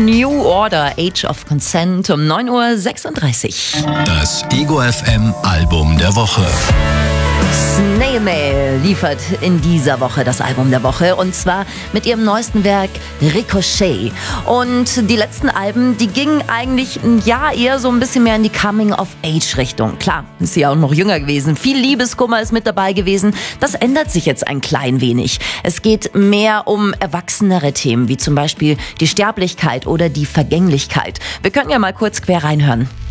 New Order, Age of Consent um 9:36 Uhr. Das Ego FM Album der Woche. Snail Mail liefert in dieser Woche das Album der Woche und zwar mit ihrem neuesten Werk Ricochet. Und die letzten Alben, die gingen eigentlich eher so ein bisschen mehr in die Coming-of-Age-Richtung. Klar, ist sie auch noch jünger gewesen. Viel Liebeskummer ist mit dabei gewesen. Das ändert sich jetzt ein klein wenig. Es geht mehr um erwachsenere Themen, wie zum Beispiel die Sterblichkeit oder die Vergänglichkeit. Wir können ja mal kurz quer reinhören.